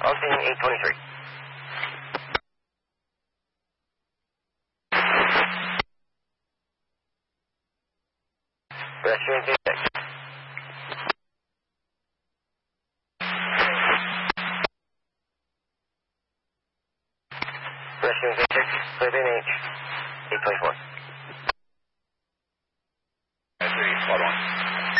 Austin 823. Restroom 26. Restroom 26, clear beam H, 824. 3, spot on.